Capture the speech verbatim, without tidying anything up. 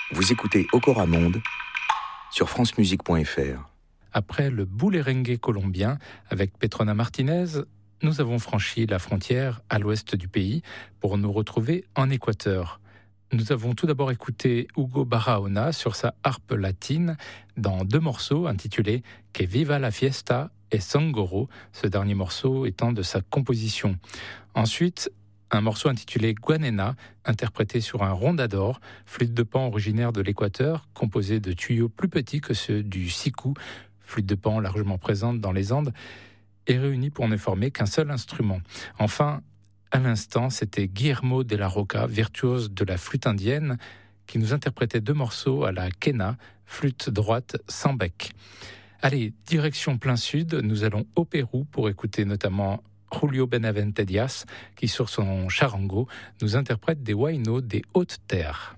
Vous écoutez Okora Monde sur francemusique point f r. Après le boulerengue colombien avec Petrona Martinez, nous avons franchi la frontière à l'ouest du pays pour nous retrouver en Équateur. Nous avons tout d'abord écouté Hugo Barahona sur sa harpe latine dans deux morceaux intitulés « Que viva la fiesta » et « Sangoro », ce dernier morceau étant de sa composition. Ensuite, un morceau intitulé « Guanena », interprété sur un rondador, flûte de pan originaire de l'Équateur, composé de tuyaux plus petits que ceux du siku, flûte de pan largement présente dans les Andes, et réunie pour ne former qu'un seul instrument. Enfin, à l'instant, c'était Guillermo de la Roca, virtuose de la flûte indienne, qui nous interprétait deux morceaux à la quena, flûte droite sans bec. Allez, direction plein sud, nous allons au Pérou pour écouter notamment Julio Benavente Díaz, qui sur son charango nous interprète des huaynos des Hautes Terres.